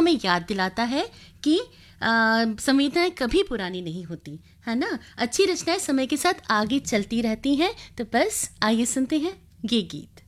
हमें याद दिलाता है कि संवेदनाएं कभी पुरानी नहीं होती, है ना। अच्छी रचनाएं समय के साथ आगे चलती रहती हैं। तो बस आइए सुनते हैं ये गीत।